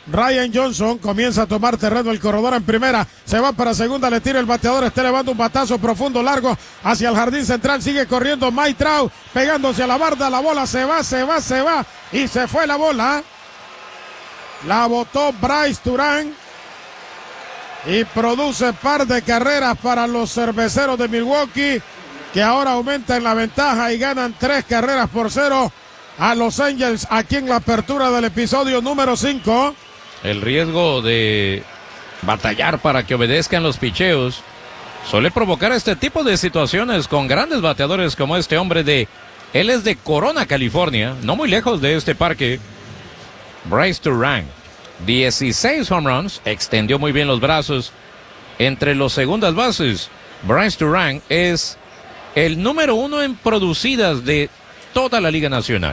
Ryan Johnson comienza a tomar terreno el corredor en primera, se va para segunda, le tira el bateador, está elevando un batazo profundo, largo, hacia el jardín central, sigue corriendo Mike Trout, pegándose a la barda, la bola se va, y se fue la bola. La botó Bryce Turang y produce par de carreras para los cerveceros de Milwaukee, que ahora aumentan la ventaja y ganan 3-0 a Los Angels aquí en la apertura del episodio número 5. El riesgo de batallar para que obedezcan los picheos suele provocar este tipo de situaciones con grandes bateadores como este hombre él es de Corona, California, no muy lejos de este parque. Bryce Turang, 16 home runs, extendió muy bien los brazos entre los segundas bases. Bryce Turang es el número 1 en producidas de toda la Liga Nacional.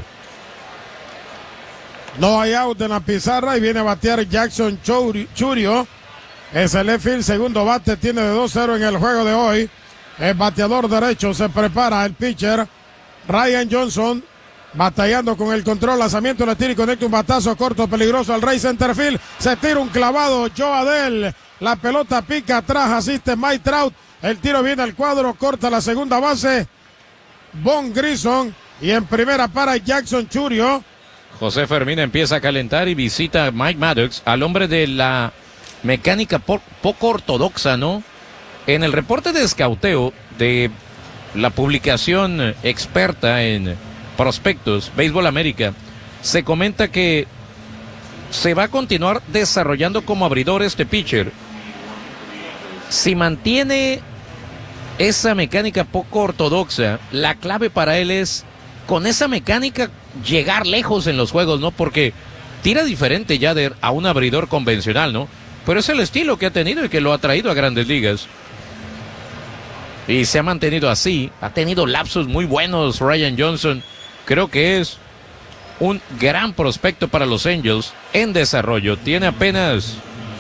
No hay out en la pizarra y viene a batear Jackson Chourio. Es el left field, segundo bate, tiene de 2-0 en el juego de hoy. El bateador derecho, se prepara el pitcher Ryan Johnson, batallando con el control, lanzamiento, le tira y conecta un batazo corto, peligroso al right center field. Se tira un clavado, Joe Adell, la pelota pica atrás, asiste Mike Trout. El tiro viene al cuadro, corta la segunda base Von Grissom y en primera para Jackson Chourio. José Fermín empieza a calentar y visita a Mike Maddox, al hombre de la mecánica poco ortodoxa, ¿no? En el reporte de escauteo de la publicación experta en prospectos, Béisbol América, se comenta que se va a continuar desarrollando como abridor este pitcher. Si mantiene esa mecánica poco ortodoxa, la clave para él es, con esa mecánica, llegar lejos en los juegos, ¿no? Porque tira diferente ya a un abridor convencional, ¿no? Pero es el estilo que ha tenido y que lo ha traído a Grandes Ligas. Y se ha mantenido así, ha tenido lapsos muy buenos Ryan Johnson. Creo que es un gran prospecto para los Angels en desarrollo. Tiene apenas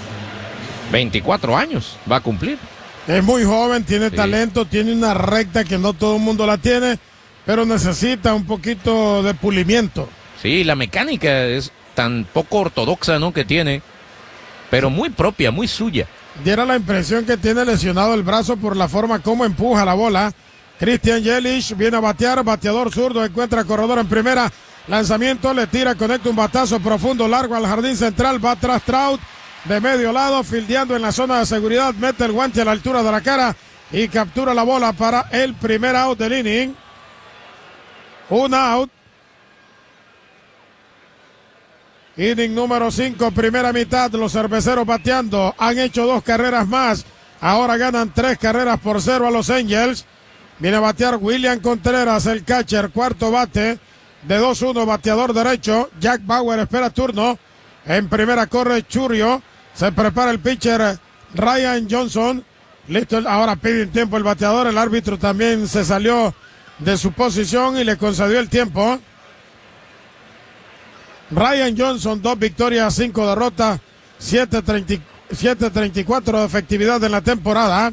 24 años, va a cumplir. Es muy joven, tiene talento, tiene una recta que no todo el mundo la tiene, pero necesita un poquito de pulimiento. Sí, la mecánica es tan poco ortodoxa, ¿no? Que tiene, pero muy propia, muy suya. Diera la impresión que tiene lesionado el brazo por la forma como empuja la bola. Christian Yelich viene a batear, bateador zurdo, encuentra corredor en primera, lanzamiento, le tira, conecta un batazo profundo, largo al jardín central, va atrás Trout, de medio lado, fildeando en la zona de seguridad, mete el guante a la altura de la cara y captura la bola para el primer out del inning. Un out. Inning número 5, primera mitad, los cerveceros bateando, han hecho 2 carreras más, ahora ganan 3-0 a los Angels. Viene a batear William Contreras, el catcher, cuarto bate, de 2-1, bateador derecho, Jack Bauer espera turno, en primera corre Chourio, se prepara el pitcher Ryan Johnson, listo, ahora pide un tiempo el bateador, el árbitro también se salió de su posición y le concedió el tiempo. Ryan Johnson, 2 victorias, 5 derrotas, 7.34 de efectividad en la temporada.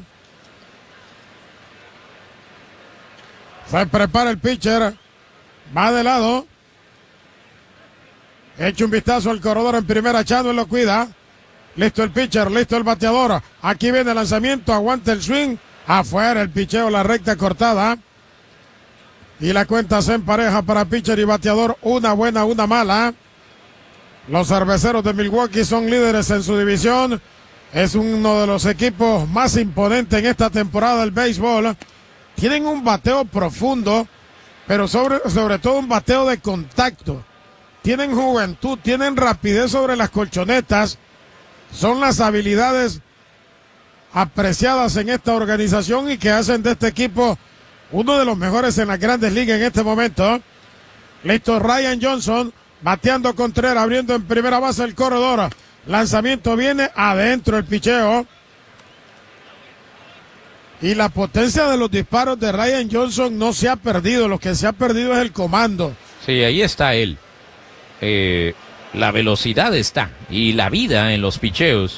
Se prepara el pitcher, va de lado, echa un vistazo al corredor en primera, Chadwell lo cuida, listo el pitcher, listo el bateador, aquí viene el lanzamiento, aguanta el swing, afuera el picheo, la recta cortada, y la cuenta se empareja para pitcher y bateador, una buena, una mala. Los cerveceros de Milwaukee son líderes en su división, es uno de los equipos más imponentes en esta temporada del béisbol. Tienen un bateo profundo, pero sobre todo un bateo de contacto. Tienen juventud, tienen rapidez sobre las colchonetas. Son las habilidades apreciadas en esta organización y que hacen de este equipo uno de los mejores en las Grandes Ligas en este momento. Listo Ryan Johnson, bateando Contreras, abriendo en primera base el corredor. Lanzamiento viene adentro el picheo. Y la potencia de los disparos de Ryan Johnson no se ha perdido, lo que se ha perdido es el comando. Sí, ahí está él. La velocidad está y la vida en los picheos.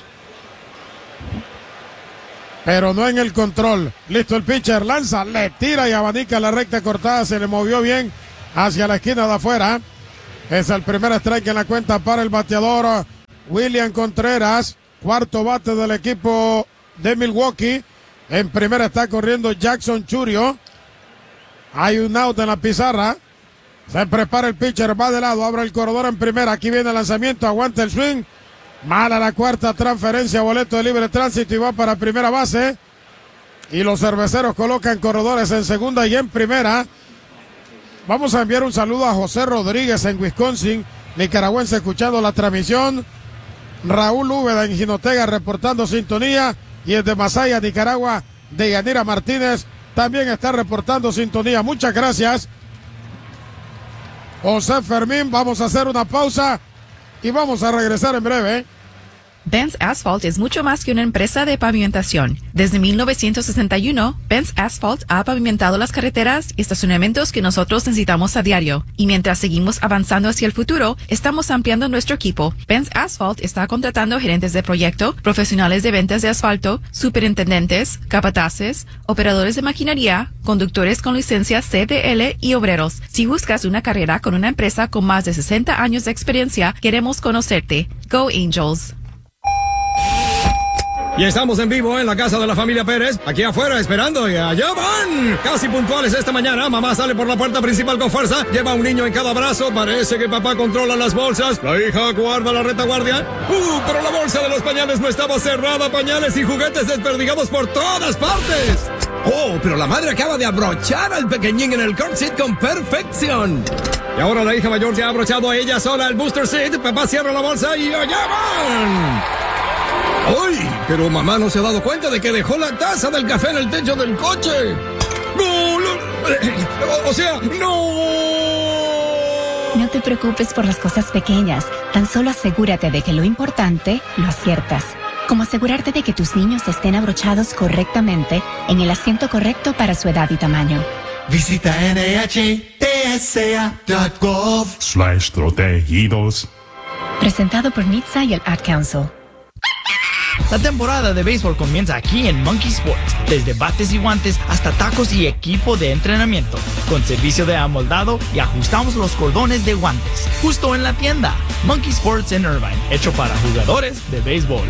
Pero no en el control. Listo el pitcher, lanza, le tira y abanica la recta cortada, se le movió bien hacia la esquina de afuera. Es el primer strike en la cuenta para el bateador William Contreras, cuarto bate del equipo de Milwaukee. En primera está corriendo Jackson Churio. Hay un out en la pizarra. Se prepara el pitcher, va de lado, abre el corredor en primera. Aquí viene el lanzamiento, aguanta el swing. Mala la cuarta transferencia, boleto de libre tránsito y va para primera base. Y los cerveceros colocan corredores en segunda y en primera. Vamos a enviar un saludo a José Rodríguez en Wisconsin, nicaragüense, escuchando la transmisión. Raúl Úbeda en Jinotega reportando sintonía. Y el de Masaya, Nicaragua, de Yanira Martínez, también está reportando sintonía. Muchas gracias, José Fermín. Vamos a hacer una pausa y vamos a regresar en breve. Benz Asphalt es mucho más que una empresa de pavimentación. Desde 1961, Benz Asphalt ha pavimentado las carreteras y estacionamientos que nosotros necesitamos a diario. Y mientras seguimos avanzando hacia el futuro, estamos ampliando nuestro equipo. Benz Asphalt está contratando gerentes de proyecto, profesionales de ventas de asfalto, superintendentes, capataces, operadores de maquinaria, conductores con licencia CDL y obreros. Si buscas una carrera con una empresa con más de 60 años de experiencia, queremos conocerte. Go Angels. Y estamos en vivo en la casa de la familia Pérez, aquí afuera esperando, y allá van. Casi puntuales esta mañana, mamá sale por la puerta principal con fuerza, lleva un niño en cada brazo, parece que papá controla las bolsas, la hija guarda la retaguardia. Pero la bolsa de los pañales no estaba cerrada, pañales y juguetes desperdigados por todas partes. Oh, pero la madre acaba de abrochar al pequeñín en el car seat con perfección. Y ahora la hija mayor ya ha abrochado a ella sola el booster seat, papá cierra la bolsa y allá van. ¡Ay! Pero mamá no se ha dado cuenta de que dejó la taza del café en el techo del coche. ¡No! O sea, ¡no! No te preocupes por las cosas pequeñas. Tan solo asegúrate de que lo importante lo aciertas. Como asegurarte de que tus niños estén abrochados correctamente en el asiento correcto para su edad y tamaño. Visita NHTSA.gov/protegidos. Presentado por NHTSA y el Ad Council. La temporada de béisbol comienza aquí en Monkey Sports, desde bates y guantes hasta tacos y equipo de entrenamiento, con servicio de amoldado y ajustamos los cordones de guantes, justo en la tienda. Monkey Sports en Irvine, hecho para jugadores de béisbol.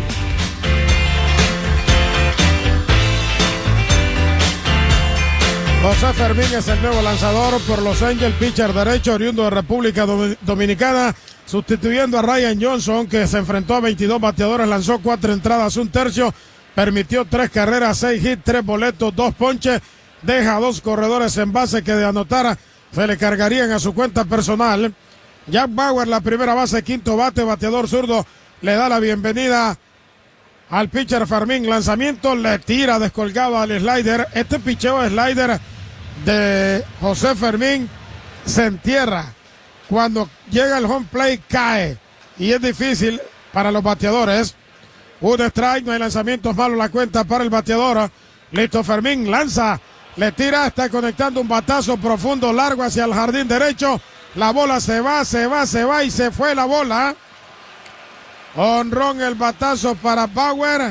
José Fermín es el nuevo lanzador por Los Angels, pitcher derecho, oriundo de República Dominicana, sustituyendo a Ryan Johnson, que se enfrentó a 22 bateadores, lanzó 4 entradas, 1/3, permitió 3 carreras, 6 hits, 3 boletos, 2 ponches, deja 2 corredores en base que de anotar se le cargarían a su cuenta personal. Jack Bauer, la primera base, quinto bate, bateador zurdo, le da la bienvenida al pitcher Fermín. Lanzamiento, le tira descolgado al slider. Este picheo slider de José Fermín se entierra. Cuando llega el home plate cae y es difícil para los bateadores. Un strike, no hay lanzamientos malos, la cuenta para el bateador. Listo, Fermín lanza, le tira, está conectando un batazo profundo, largo hacia el jardín derecho. La bola se va y se fue la bola. Honrón el batazo para Bauer.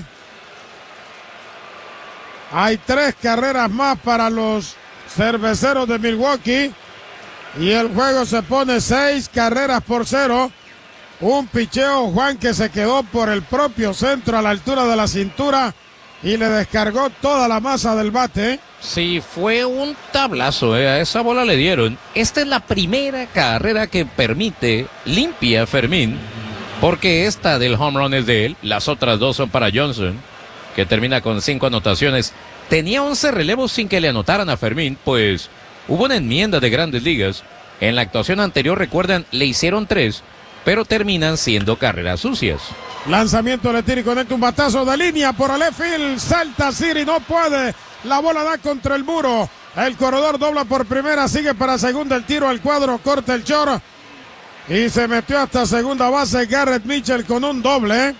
Hay 3 carreras más para los cerveceros de Milwaukee. Y el juego se pone 6-0. Un picheo, Juan, que se quedó por el propio centro a la altura de la cintura y le descargó toda la masa del bate. Sí, fue un tablazo, a esa bola le dieron. Esta es la primera carrera que permite limpia Fermín, porque esta del home run es de él. Las otras 2 son para Johnson, que termina con 5 anotaciones. Tenía 11 relevos sin que le anotaran a Fermín, pues hubo una enmienda de Grandes Ligas. En la actuación anterior, recuerdan, le hicieron 3, pero terminan siendo carreras sucias. Lanzamiento, le tira y conecta un batazo de línea por el left field. Salta Siri, no puede. La bola da contra el muro. El corredor dobla por primera, sigue para segunda, el tiro al cuadro, corta el short. Y se metió hasta segunda base Garrett Mitchell con un doble.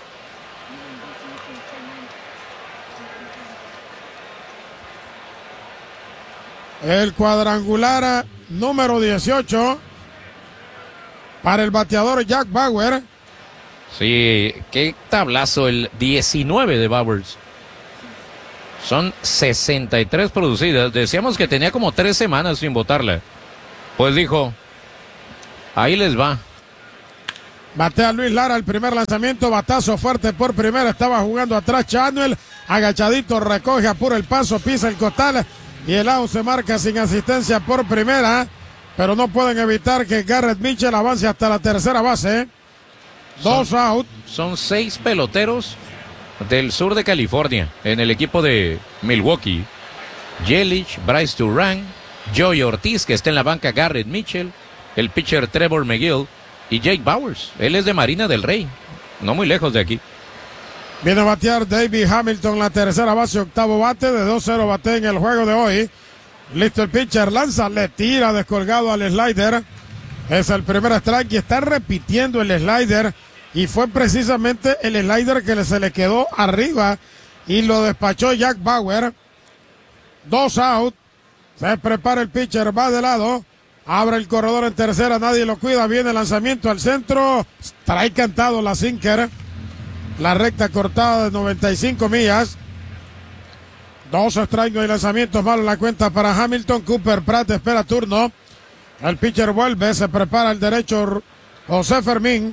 El cuadrangular número 18 para el bateador Jack Bauer. Sí, qué tablazo el 19 de Bowers. Son 63 producidas. Decíamos que tenía como 3 semanas sin botarla. Pues dijo, ahí les va. Batea Luis Lara el primer lanzamiento, batazo fuerte por primera, estaba jugando atrás Chanuel, agachadito, recoge, apura el paso, pisa el costal y el out se marca sin asistencia por primera, pero no pueden evitar que Garrett Mitchell avance hasta la tercera base. 2 out. Son 6 peloteros del sur de California en el equipo de Milwaukee. Yelich, Bryce Durán, Joey Ortiz, que está en la banca, Garrett Mitchell, el pitcher Trevor McGill y Jake Bauers. Él es de Marina del Rey, no muy lejos de aquí. Viene a batear David Hamilton, la tercera base, octavo bate, de 2-0 bate en el juego de hoy. Listo el pitcher, lanza, le tira descolgado al slider. Es el primer strike y está repitiendo el slider. Y fue precisamente el slider que se le quedó arriba y lo despachó Jack Bauer. 2 out. Se prepara el pitcher, va de lado. Abre el corredor en tercera, nadie lo cuida. Viene el lanzamiento al centro. Trae cantado la sinker. La recta cortada de 95 millas. 2 strikes, no hay lanzamientos, malo en la cuenta para Hamilton. Cooper Pratt espera turno. El pitcher vuelve, se prepara el derecho José Fermín.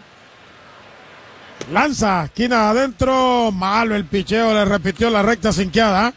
Lanza, esquina adentro, malo el picheo, le repitió la recta sinqueada.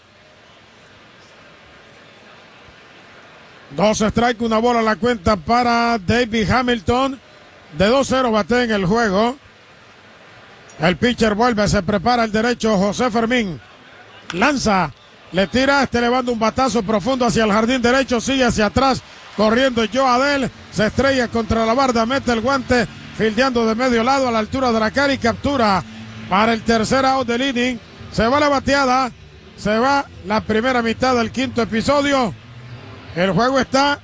2 strikes, una bola a la cuenta para David Hamilton. De 2-0 bate en el juego. El pitcher vuelve, se prepara el derecho José Fermín. Lanza, le tira, elevando un batazo profundo hacia el jardín derecho, sigue hacia atrás, corriendo Joe Adell, se estrella contra la barda, mete el guante, fildeando de medio lado a la altura de la cara y captura para el tercer out del inning. Se va la bateada, se va la primera mitad del quinto episodio. El juego está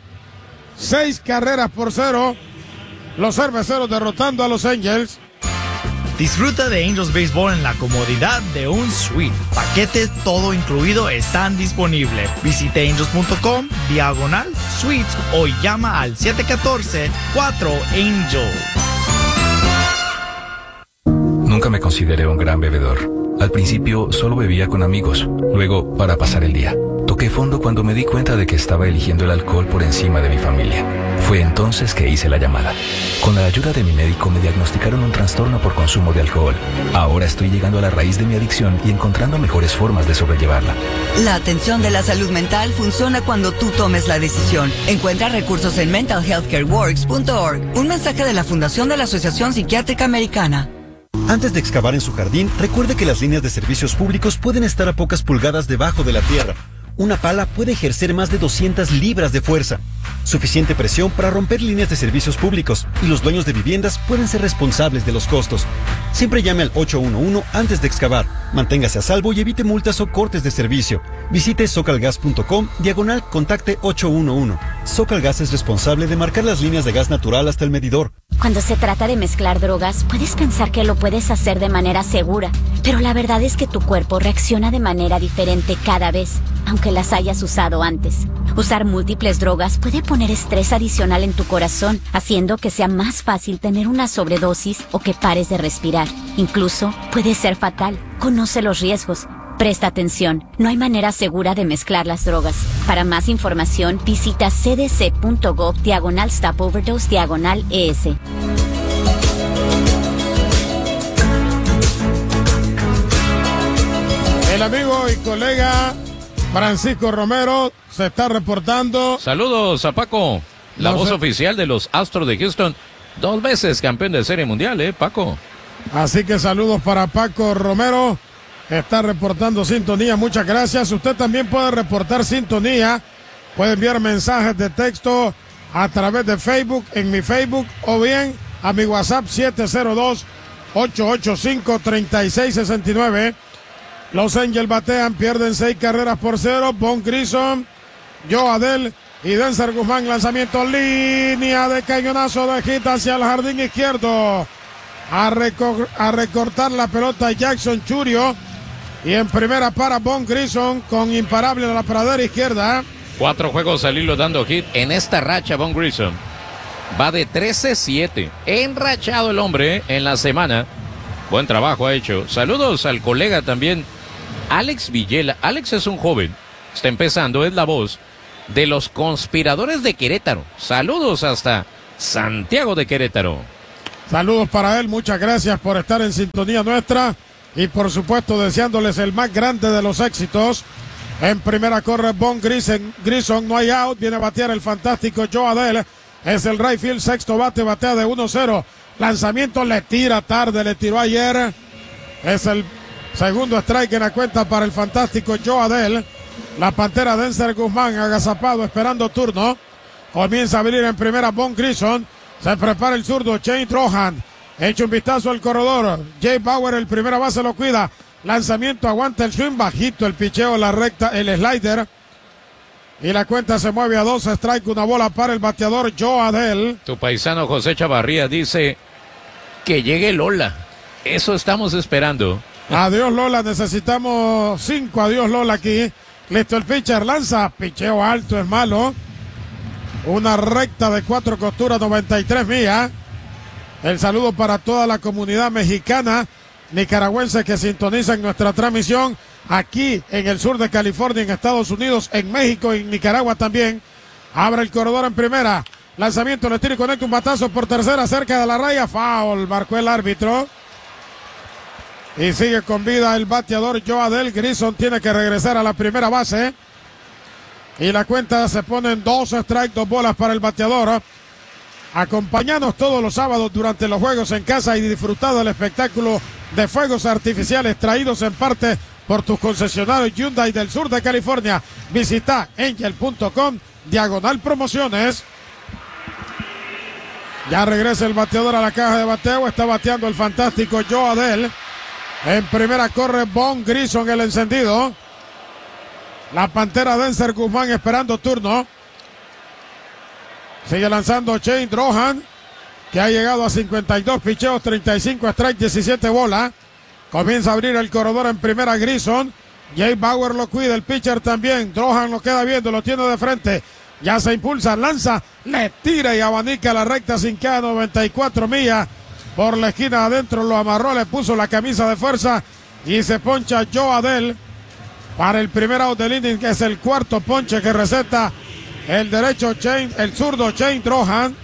6-0. Los cerveceros derrotando a los Angels. Disfruta de Angels Baseball en la comodidad de un suite. Paquetes todo incluido están disponibles. Visite angels.com/suites o llama al 714-4ANGEL. Nunca me consideré un gran bebedor. Al principio solo bebía con amigos, luego para pasar el día. Toqué fondo cuando me di cuenta de que estaba eligiendo el alcohol por encima de mi familia. Fue entonces que hice la llamada. Con la ayuda de mi médico me diagnosticaron un trastorno por consumo de alcohol. Ahora estoy llegando a la raíz de mi adicción y encontrando mejores formas de sobrellevarla. La atención de la salud mental funciona cuando tú tomes la decisión. Encuentra recursos en mentalhealthcareworks.org. Un mensaje de la Fundación de la Asociación Psiquiátrica Americana. Antes de excavar en su jardín, recuerde que las líneas de servicios públicos pueden estar a pocas pulgadas debajo de la tierra. Una pala puede ejercer más de 200 libras de fuerza. Suficiente presión para romper líneas de servicios públicos, y los dueños de viviendas pueden ser responsables de los costos. Siempre llame al 811 antes de excavar. Manténgase a salvo y evite multas o cortes de servicio. Visite socalgas.com/contacte 811. Socalgas es responsable de marcar las líneas de gas natural hasta el medidor. Cuando se trata de mezclar drogas, puedes pensar que lo puedes hacer de manera segura, pero la verdad es que tu cuerpo reacciona de manera diferente cada vez, aunque las hayas usado antes. Usar múltiples drogas puede poner estrés adicional en tu corazón, haciendo que sea más fácil tener una sobredosis o que pares de respirar. Incluso puede ser fatal. Conoce los riesgos. Presta atención, no hay manera segura de mezclar las drogas. Para más información, visita cdc.gov/stop-overdose/ES. El amigo y colega Francisco Romero se está reportando. Saludos a Paco, la voz oficial de los Astros de Houston. 2 veces campeón de Serie Mundial, Paco. Así que saludos para Paco Romero. Está reportando sintonía, muchas gracias. Usted también puede reportar sintonía. Puede enviar mensajes de texto a través de Facebook, en mi Facebook, o bien a mi WhatsApp 702-885-3669. Los Angels batean, pierden 6-0. Von Grissom, Joe Adell y Denzer Guzmán. Lanzamiento, línea de cañonazo de hit hacia el jardín izquierdo. A recortar la pelota Jackson Churio. Y en primera para Von Grissom con imparable a la pradera izquierda. 4 juegos al hilo dando hit en esta racha. Von Grissom va de 13-7. Enrachado el hombre en la semana. Buen trabajo ha hecho. Saludos al colega también, Alex Villela. Alex es un joven, está empezando, es la voz de los conspiradores de Querétaro. Saludos hasta Santiago de Querétaro. Saludos para él, muchas gracias por estar en sintonía nuestra y por supuesto deseándoles el más grande de los éxitos. En primera corre Von Grison, no hay out, viene a batear el fantástico Joe Adell, es el right field, sexto bate, batea de 1-0, lanzamiento, le tira tarde, le tiró ayer, es el segundo strike en la cuenta para el fantástico Joe Adell. La pantera Denzer Guzmán agazapado esperando turno, comienza a abrir en primera Von Grison, se prepara el zurdo Shane Drohan, echa un vistazo al corredor, Jay Bauer el primera base lo cuida, lanzamiento, aguanta el swing, bajito el picheo, la recta, el slider, y la cuenta se mueve a 2 strike, una bola para el bateador Joe Adell. Tu paisano José Chavarría dice que llegue Lola, eso estamos esperando. Adiós Lola, necesitamos 5, adiós Lola aquí, listo el pitcher, lanza, picheo alto, es malo. Una recta de 4 costuras, 93 millas. El saludo para toda la comunidad mexicana, nicaragüense que sintonizan nuestra transmisión aquí en el sur de California, en Estados Unidos, en México y en Nicaragua también. Abre el corredor en primera. Lanzamiento, le tira y conecta un batazo por tercera, cerca de la raya. Foul, marcó el árbitro. Y sigue con vida el bateador Joe Adell. Grison tiene que regresar a la primera base. Y la cuenta se pone en 2 strikes, 2 bolas para el bateador. Acompañanos todos los sábados durante los juegos en casa y disfrutad del espectáculo de fuegos artificiales traídos en parte por tus concesionarios Hyundai del sur de California. Visita angel.com/promociones. Ya regresa el bateador a la caja de bateo. Está bateando el fantástico Joe Adell. En primera corre Von Grison, el encendido. La pantera Denzer Guzmán esperando turno. Sigue lanzando Shane Drohan, que ha llegado a 52 picheos, 35 strikes, 17 bolas. Comienza a abrir el corredor en primera Grison. Jay Bauer lo cuida, el pitcher también. Drohan lo queda viendo, lo tiene de frente. Ya se impulsa, lanza, le tira y abanica la recta sin que a 94 millas. Por la esquina adentro lo amarró, le puso la camisa de fuerza y se poncha Joe Adell. Para el primer out del inning, que es el cuarto ponche que receta el zurdo Shane Drohan.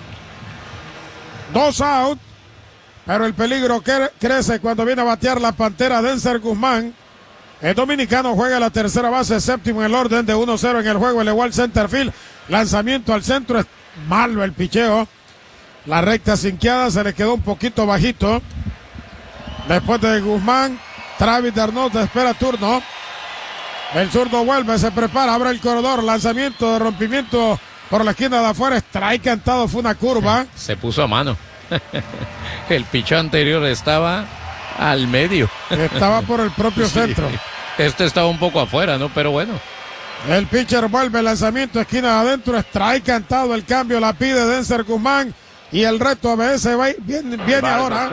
2 out, pero el peligro crece cuando viene a batear la pantera Denzer Guzmán. El dominicano juega la tercera base, séptimo en el orden de 1-0 en el juego, el igual center field. Lanzamiento al centro, es malo el picheo. La recta sinqueada se le quedó un poquito bajito. Después de Guzmán, Travis d'Arnaud espera turno. El zurdo vuelve, se prepara, abre el corredor, lanzamiento de rompimiento por la esquina de afuera, strike cantado, fue una curva. Se puso a mano. El pichón anterior estaba al medio. Estaba por el propio centro. Este estaba un poco afuera, ¿no? Pero bueno. El pitcher vuelve, lanzamiento, esquina de adentro, strike cantado, el cambio la pide Denzer Guzmán y el reto ABS viene ahora.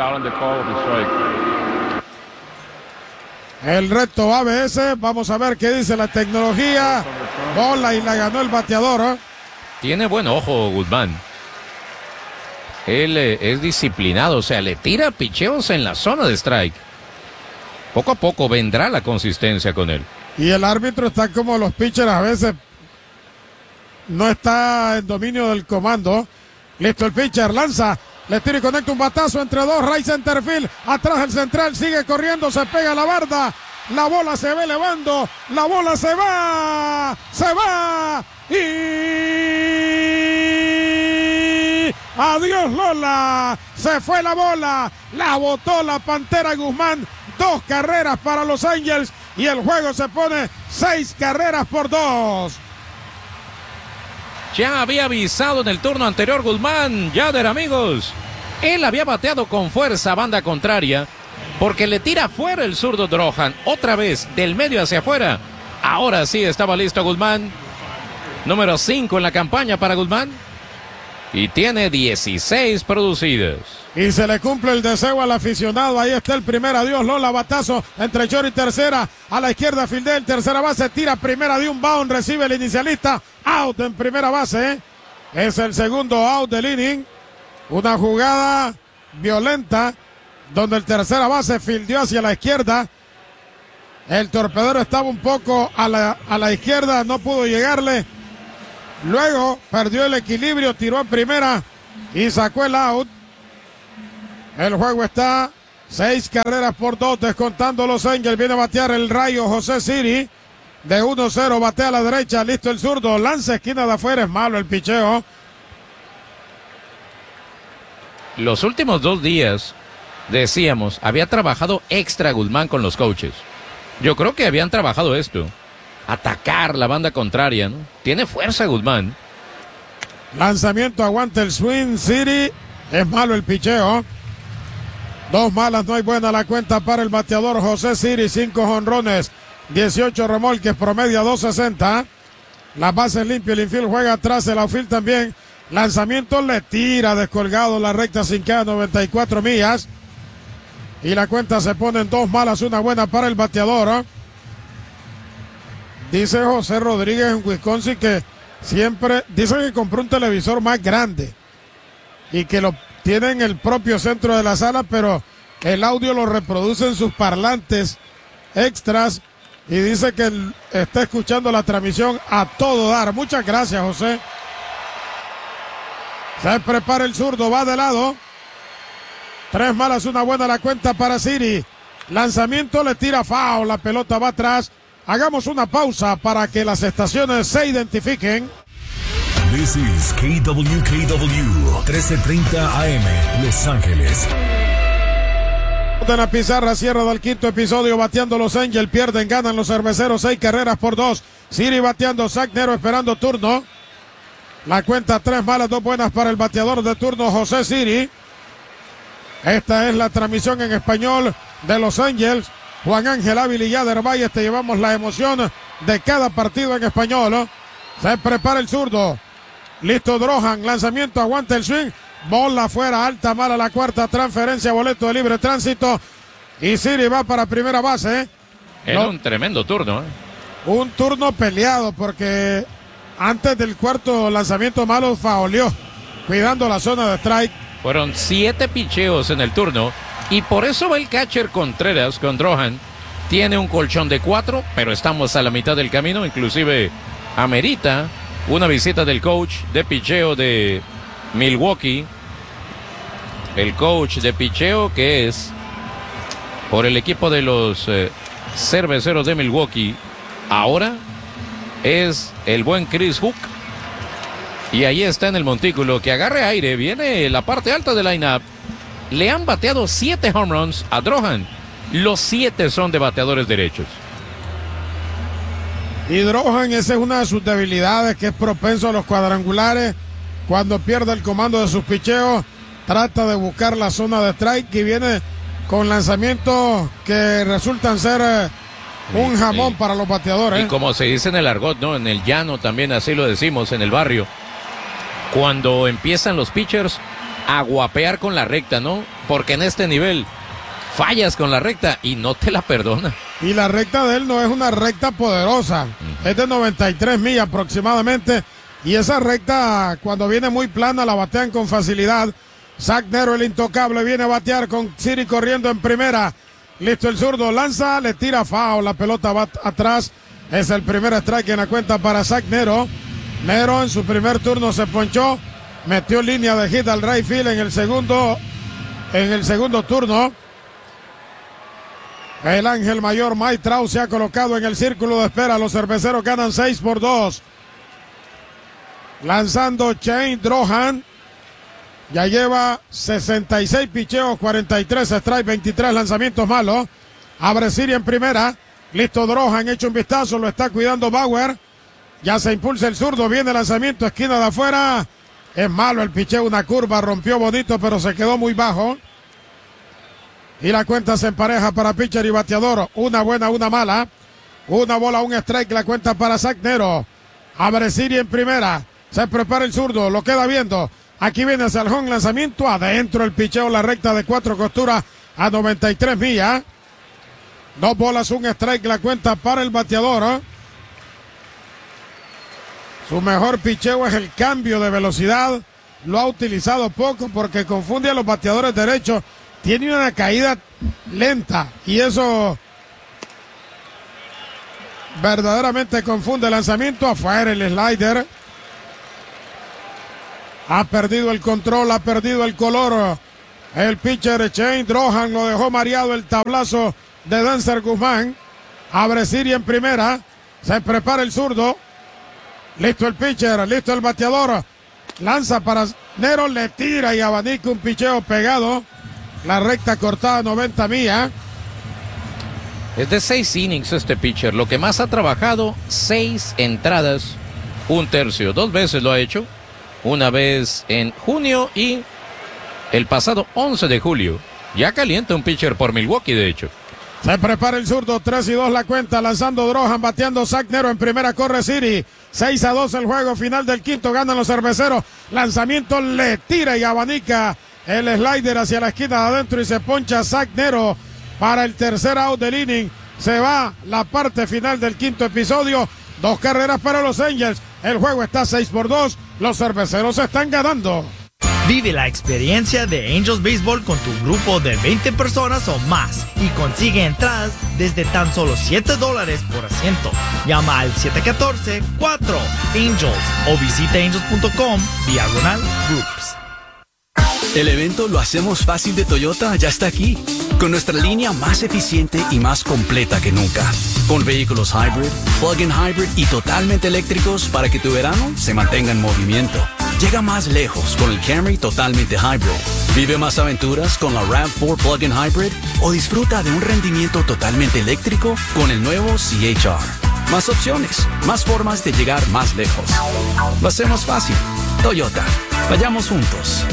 El reto ABS, vamos a ver qué dice la tecnología. Bola y la ganó el bateador. Tiene buen ojo Guzmán. Él es disciplinado, o sea, le tira picheos en la zona de strike. Poco a poco vendrá la consistencia con él. Y el árbitro está como los pitchers, a veces no está en dominio del comando. Listo el pitcher, lanza. Le tira y conecta un batazo entre 2, right center field, atrás el central, sigue corriendo, se pega a la barda, la bola se va elevando, la bola se va y adiós Lola, se fue la bola, la botó la pantera Guzmán, 2 carreras para los Angels y el juego se pone 6 carreras por 2. Ya había avisado en el turno anterior Guzmán, Yader, amigos. Él había bateado con fuerza a banda contraria porque le tira fuera el zurdo Drohan. Otra vez, del medio hacia afuera. Ahora sí estaba listo Guzmán. Número 5 en la campaña para Guzmán. Y tiene 16 producidas. Y se le cumple el deseo al aficionado. Ahí está el primer adiós Lola, batazo entre short y tercera. A la izquierda Fildel, tercera base, tira primera de un bound, recibe el inicialista. Out en primera base. Es el segundo out del inning. Una jugada violenta donde el tercera base fildeó hacia la izquierda. El torpedero estaba un poco a la izquierda, no pudo llegarle. Luego perdió el equilibrio, tiró a primera y sacó el out. El juego está 6 carreras por 2, descontando los Angels. Viene a batear el Rayo José Siri. De 1-0, batea a la derecha, listo el zurdo. Lanza esquina de afuera, es malo el picheo. Los últimos 2 días, decíamos, había trabajado extra Guzmán con los coaches. Yo creo que habían trabajado esto. Atacar la banda contraria, ¿no? Tiene fuerza Guzmán. Lanzamiento, aguanta el swing, Siri. Es malo el picheo. 2 malas, no hay buena la cuenta para el bateador José Siri. 5 jonrones, 18 remolques, promedia 260. Las bases limpias, el infield juega atrás, el outfield también. Lanzamiento, le tira descolgado la recta sin cada 94 millas. Y la cuenta se pone en 2 malas, una buena para el bateador. Dice José Rodríguez en Wisconsin que siempre, dice que compró un televisor más grande y que lo tiene en el propio centro de la sala, pero el audio lo reproduce en sus parlantes extras y dice que está escuchando la transmisión a todo dar. Muchas gracias, José. Se prepara el zurdo, va de lado. 3 malas, una buena la cuenta para Siri. Lanzamiento, le tira foul, la pelota va atrás. Hagamos una pausa para que las estaciones se identifiquen. This is KWKW 1330 AM, Los Ángeles. En la pizarra, cierra del 5º episodio, bateando los Angels, pierden, ganan los Cerveceros, 6 carreras por 2. Siri bateando, Zach Nero esperando turno. La cuenta 3 malas, 2 buenas para el bateador de turno, José Siri. Esta es la transmisión en español de los Angels. Juan Ángel Ávila y Yader Valles, te llevamos la emoción de cada partido en español. Se prepara el zurdo. Listo Drohan, lanzamiento, aguanta el swing. Bola afuera, alta, mala la cuarta, transferencia, boleto de libre tránsito. Y Siri va para primera base. Era un tremendo turno. Un turno peleado porque antes del cuarto lanzamiento malo fauleó, cuidando la zona de strike. Fueron 7 picheos en el turno. Y por eso va el catcher Contreras con Drohan. Tiene un colchón de 4, pero estamos a la mitad del camino. Inclusive amerita una visita del coach de picheo de Milwaukee. El coach de picheo que es por el equipo de los Cerveceros de Milwaukee. Ahora es el buen Chris Hook. Y ahí está en el montículo. Que agarre aire. Viene la parte alta del line-up. Le han bateado 7 home runs a Drohan. Los 7 son de bateadores derechos. Y Drohan, esa es una de sus debilidades, que es propenso a los cuadrangulares. Cuando pierde el comando de sus picheos, trata de buscar la zona de strike y viene con lanzamientos que resultan ser un jamón para los bateadores. Y como se dice en el argot, ¿no? En el llano también así lo decimos, en el barrio. Cuando empiezan los pitchers a guapear con la recta, ¿no? Porque en este nivel fallas con la recta y no te la perdona. Y la recta de él no es una recta poderosa. Es de 93 millas aproximadamente. Y esa recta, cuando viene muy plana, la batean con facilidad. Zach Nero, el intocable, viene a batear con Siri corriendo en primera. Listo el zurdo, lanza, le tira foul, la pelota va atrás. Es el primer strike en la cuenta para Zach Nero. Nero en su primer turno se ponchó. Metió línea de hit al right field en el segundo turno. El ángel mayor Mike Trout se ha colocado en el círculo de espera. Los Cerveceros ganan 6-2. Lanzando Shane Drohan. Ya lleva 66 picheos, 43 strikes, 23 lanzamientos malos. Abre Siri en primera. Listo Drohan, hecho un vistazo, lo está cuidando Bauer. Ya se impulsa el zurdo, viene el lanzamiento, esquina de afuera. Es malo el picheo, una curva, rompió bonito, pero se quedó muy bajo. Y la cuenta se empareja para pitcher y bateador. Una buena, una mala. Una bola, un strike, la cuenta para Zach Nero. Abre Siri en primera. Se prepara el zurdo, lo queda viendo. Aquí viene hacia el home, lanzamiento adentro, el picheo, la recta de 4 costuras a 93 millas. 2 bolas, un strike, la cuenta para el bateador. Su mejor picheo es el cambio de velocidad. Lo ha utilizado poco porque confunde a los bateadores derechos. Tiene una caída lenta y eso verdaderamente confunde. El lanzamiento afuera, el slider. Ha perdido el control, ha perdido el color El pitcher Shane Drohan lo dejó mareado el tablazo de Dancer Guzmán. Abre Siri en primera. Se prepara el zurdo. Listo el pitcher, listo el bateador. Lanza para Nero, le tira y abanica un picheo pegado. La recta cortada 90 millas. Es de 6 innings este pitcher. Lo que más ha trabajado, 6 entradas, 1/3. 2 veces lo ha hecho. Una vez en junio y el pasado 11 de julio. Ya calienta un pitcher por Milwaukee, de hecho. Se prepara el zurdo, 3-2 la cuenta, lanzando Drohan, bateando Zach Nero en primera, corre Siri. 6-2 el juego, final del quinto, ganan los cerveceros. Lanzamiento, le tira y abanica el slider hacia la esquina de adentro y se poncha Zach Nero para el tercer out del inning. Se va la parte final del quinto episodio. 2 carreras para los Angels. El juego está 6-2. Los cerveceros están ganando. Vive la experiencia de Angels Baseball con tu grupo de 20 personas o más y consigue entradas desde tan solo $7 por asiento. Llama al 714-4-ANGELS o visita angels.com/groups. El evento Lo Hacemos Fácil de Toyota ya está aquí, con nuestra línea más eficiente y más completa que nunca. Con vehículos hybrid, plug-in hybrid y totalmente eléctricos para que tu verano se mantenga en movimiento. Llega más lejos con el Camry totalmente hybrid. Vive más aventuras con la RAV4 Plug-in Hybrid o disfruta de un rendimiento totalmente eléctrico con el nuevo CHR. Más opciones, más formas de llegar más lejos. Lo hacemos fácil. Toyota. Vayamos juntos.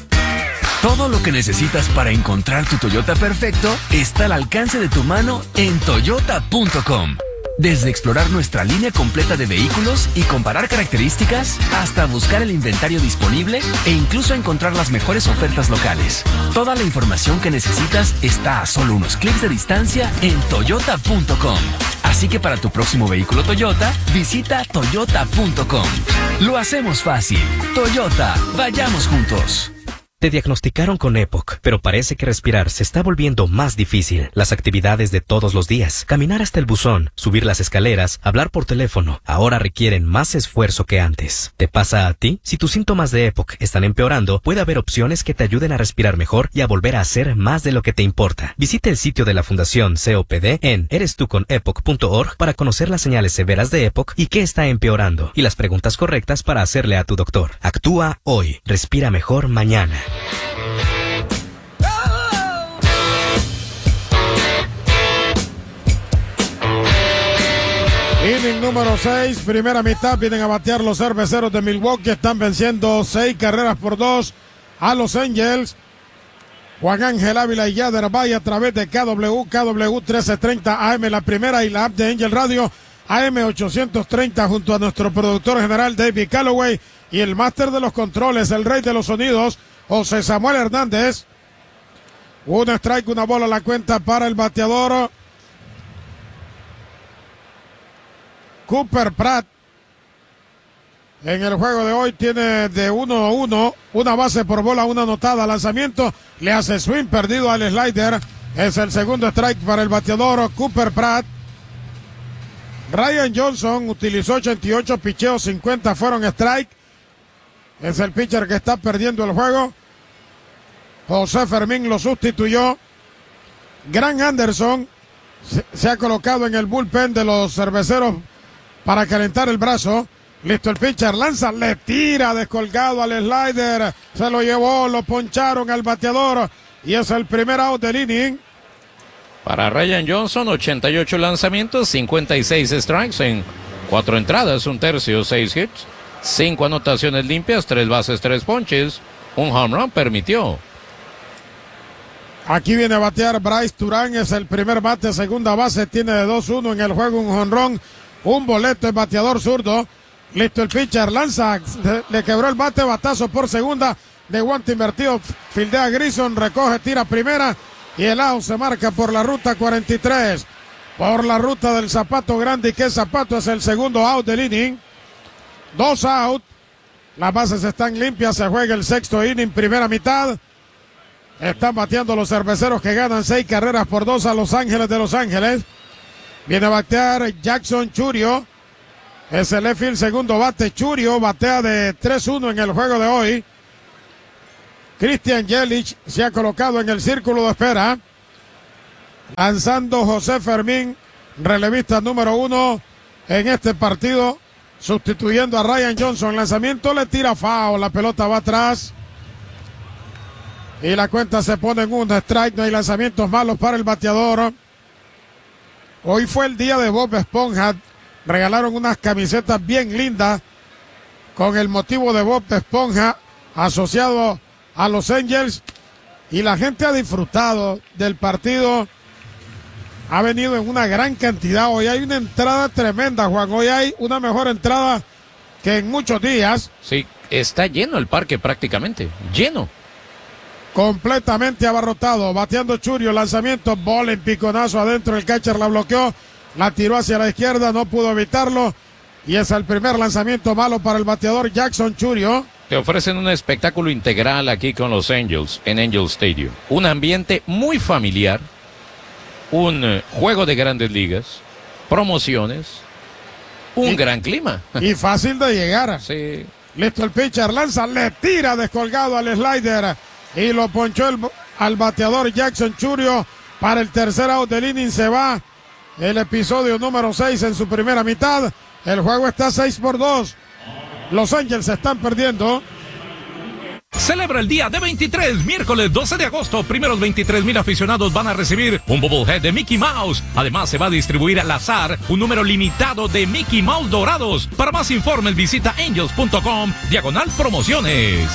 Todo lo que necesitas para encontrar tu Toyota perfecto está al alcance de tu mano en toyota.com. Desde explorar nuestra línea completa de vehículos y comparar características, hasta buscar el inventario disponible e incluso encontrar las mejores ofertas locales. Toda la información que necesitas está a solo unos clics de distancia en toyota.com. Así que para tu próximo vehículo Toyota, visita toyota.com. Lo hacemos fácil. Toyota, vayamos juntos. Te diagnosticaron con EPOC, pero parece que respirar se está volviendo más difícil. Las actividades de todos los días, caminar hasta el buzón, subir las escaleras, hablar por teléfono, ahora requieren más esfuerzo que antes. ¿Te pasa a ti? Si tus síntomas de EPOC están empeorando, puede haber opciones que te ayuden a respirar mejor y a volver a hacer más de lo que te importa. Visita el sitio de la Fundación COPD en erestuconepoc.org para conocer las señales severas de EPOC y qué está empeorando, y las preguntas correctas para hacerle a tu doctor. Actúa hoy. Respira mejor mañana. Inning número 6, primera mitad, vienen a batear los cerveceros de Milwaukee, están venciendo 6-2 a los Angels. Juan Ángel Ávila y Yader Valle a través de KW 1330 AM la primera y la app de Angel Radio AM 830 junto a nuestro productor general David Calloway y el máster de los controles, el rey de los sonidos, José Samuel Hernández. Un strike, una bola a la cuenta para el bateador Cooper Pratt. En el juego de hoy tiene de 1-1, una base por bola, una anotada, lanzamiento, le hace swing, perdido al slider. Es el segundo strike para el bateador Cooper Pratt. Ryan Johnson utilizó 88 picheos, 50 fueron strike. Es el pitcher que está perdiendo el juego. José Fermín lo sustituyó. Grant Anderson se ha colocado en el bullpen de los cerveceros para calentar el brazo. Listo el pitcher, lanza, le tira descolgado al slider. Se lo llevó, lo poncharon al bateador y es el primer out del inning. Para Ryan Johnson, 88 lanzamientos, 56 strikes en 4 entradas, 1/3, 6 hits, 5 anotaciones limpias, 3 bases, 3 ponches, un home run permitió. Aquí viene a batear Bryce Turán, es el primer bate, segunda base, tiene de 2-1 en el juego, un jonrón, un boleto, el bateador zurdo. Listo el pitcher, lanza, le quebró el bate, batazo por segunda, de guante invertido, fildea Grison, recoge, tira primera y el out se marca por la ruta 43, por la ruta del zapato grande. Y que zapato es el segundo out del inning. 2 out, las bases están limpias, se juega el sexto inning, primera mitad. Están bateando los cerveceros que ganan 6-2 a Los Ángeles de Los Ángeles. Viene a batear Jackson Churio. Es el left field, segundo bate. Churio batea de 3-1 en el juego de hoy. Christian Yelich se ha colocado en el círculo de espera. Lanzando José Fermín, relevista número 1 en este partido, sustituyendo a Ryan Johnson. Lanzamiento, le tira foul, la pelota va atrás. Y la cuenta se pone en un strike, no hay lanzamientos malos para el bateador. Hoy fue el día de Bob Esponja. Regalaron unas camisetas bien lindas con el motivo de Bob Esponja asociado a los Angels. Y la gente ha disfrutado del partido. Ha venido en una gran cantidad. Hoy hay una entrada tremenda, Juan. Hoy hay una mejor entrada que en muchos días. Sí, está lleno el parque prácticamente. Lleno. Completamente abarrotado. Bateando Churio, lanzamiento, bola en piconazo adentro. El catcher la bloqueó. La tiró hacia la izquierda, no pudo evitarlo. Y es el primer lanzamiento malo para el bateador Jackson Churio. Te ofrecen un espectáculo integral aquí con los Angels en Angel Stadium. Un ambiente muy familiar. Un juego de grandes ligas. Promociones. Un gran clima. Y fácil de llegar. Sí. Listo el pitcher, lanza, le tira descolgado al slider. Y lo ponchó al bateador Jackson Churio para el tercer out del inning. Se va el episodio número 6 en su primera mitad. El juego está 6-2. Los Angels están perdiendo. Celebra el día de 23, miércoles 12 de agosto. Primeros 23,000 aficionados van a recibir un bobblehead de Mickey Mouse. Además, se va a distribuir al azar un número limitado de Mickey Mouse dorados. Para más informes, visita angels.com/promociones.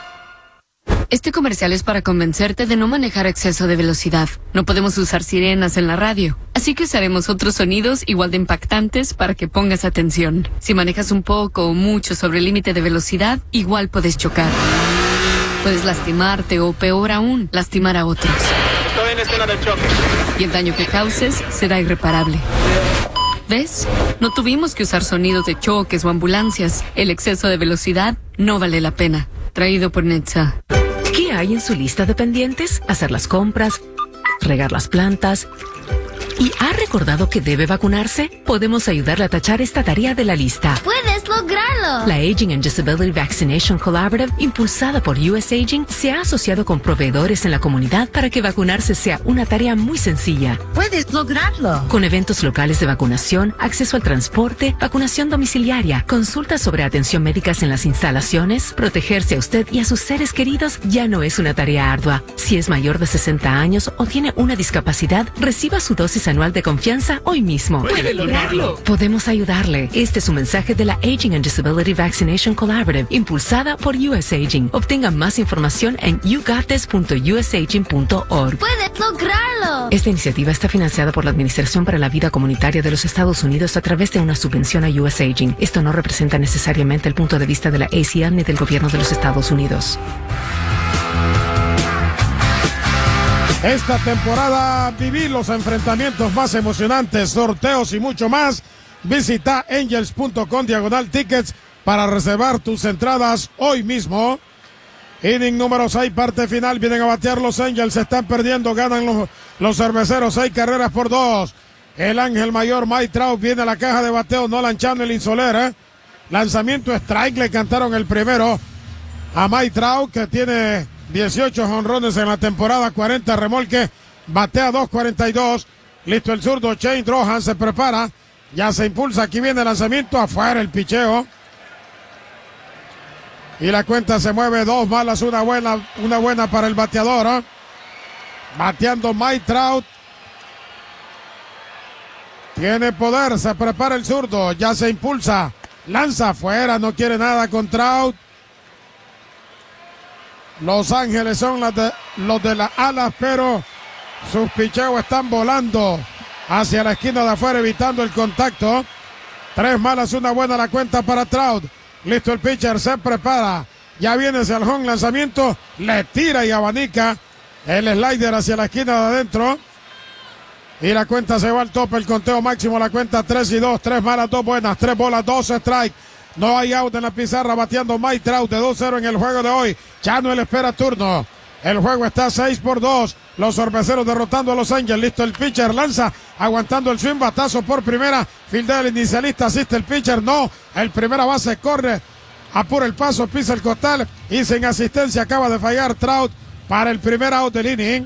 Este comercial es para convencerte de no manejar a exceso de velocidad. No podemos usar sirenas en la radio, así que usaremos otros sonidos igual de impactantes para que pongas atención. Si manejas un poco o mucho sobre el límite de velocidad, igual puedes chocar. Puedes lastimarte o, peor aún, lastimar a otros. Estoy en escena del choque. Y el daño que causes será irreparable. ¿Ves? No tuvimos que usar sonidos de choques o ambulancias. El exceso de velocidad no vale la pena. Traído por Netza. ¿Qué hay en su lista de pendientes? Hacer las compras, regar las plantas. ¿Y ha recordado que debe vacunarse? Podemos ayudarle a tachar esta tarea de la lista. ¡Puedes lograrlo! La Aging and Disability Vaccination Collaborative, impulsada por US Aging, se ha asociado con proveedores en la comunidad para que vacunarse sea una tarea muy sencilla. ¡Puedes lograrlo! Con eventos locales de vacunación, acceso al transporte, vacunación domiciliaria, consultas sobre atención médicas en las instalaciones, protegerse a usted y a sus seres queridos ya no es una tarea ardua. Si es mayor de 60 años o tiene una discapacidad, reciba su dosis anual de confianza hoy mismo. ¡Puede lograrlo! Podemos ayudarle. Este es un mensaje de la Aging and Disability Vaccination Collaborative, impulsada por US Aging. Obtenga más información en yougottes.usaging.org. ¡Puedes lograrlo! Esta iniciativa está financiada por la Administración para la Vida Comunitaria de los Estados Unidos a través de una subvención a US Aging. Esto no representa necesariamente el punto de vista de la ACM ni del gobierno de los Estados Unidos. Esta temporada viví los enfrentamientos más emocionantes, sorteos y mucho más. Visita angels.com/tickets para reservar tus entradas hoy mismo. Inning número 6, parte final. Vienen a batear los Angels, se están perdiendo, ganan los cerveceros, 6 carreras por 2. El ángel mayor Mike Trout viene a la caja de bateo, Nolan Channeling Soler. Lanzamiento strike, le cantaron el primero a Mike Trout, que tiene 18 jonrones en la temporada, 40 remolques, batea 2.42. Listo el zurdo, Shane Drohan se prepara, ya se impulsa, aquí viene el lanzamiento, afuera el picheo. Y la cuenta se mueve, 2 malas, una buena para el bateador. Bateando Mike Trout. Tiene poder, se prepara el zurdo, ya se impulsa, lanza afuera, no quiere nada con Trout. Los Ángeles son los de las alas, pero sus picheos están volando hacia la esquina de afuera, evitando el contacto. 3 malas, una buena la cuenta para Trout. Listo el pitcher, se prepara. Ya viene hacia el home, lanzamiento, le tira y abanica el slider hacia la esquina de adentro. Y la cuenta se va al tope, el conteo máximo, la cuenta 3-2, 3 malas, 2 buenas, 3 bolas, 2 strikes. No hay out en la pizarra, bateando Mike Trout de 2-0 en el juego de hoy. Chanuel espera turno. El juego está 6-2. Los cerveceros derrotando a los Angels. Listo el pitcher, lanza, aguantando el swing, batazo por primera. Fildea el inicialista, asiste el pitcher, no. El primera base corre apura el paso, pisa el costal y sin asistencia acaba de fallar Trout para el primer out del inning.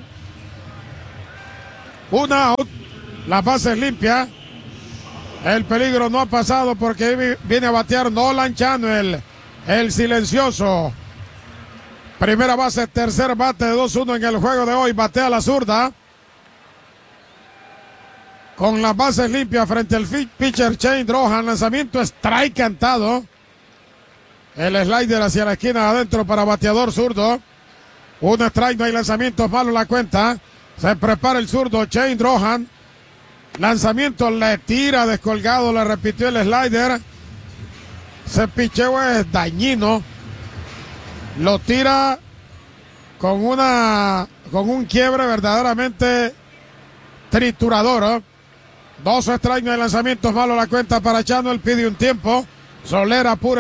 Un out, la base es limpia. El peligro no ha pasado porque viene a batear Nolan Chanuel, el silencioso. Primera base, tercer bate de 2-1 en el juego de hoy. Batea la zurda. Con las bases limpias frente al pitcher Shane Drohan. Lanzamiento strike cantado. El slider hacia la esquina adentro para bateador zurdo. Un strike, no hay lanzamientos, malo la cuenta. Se prepara el zurdo Shane Drohan. Lanzamiento, le tira descolgado, le repitió el slider. Ese picheo es dañino. Lo tira con un quiebre verdaderamente triturador. 2 strikes, no hay lanzamientos, malo la cuenta para Chanuel, pide un tiempo. Soler apura